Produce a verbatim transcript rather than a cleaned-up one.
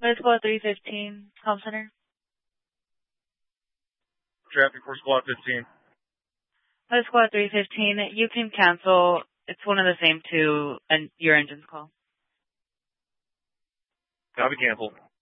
Flight Squad three fifteen, Comm Center. Traffic for Squad fifteen. Flight Squad three fifteen, you can cancel. It's one of the same two, and your engine's call. Copy, cancel.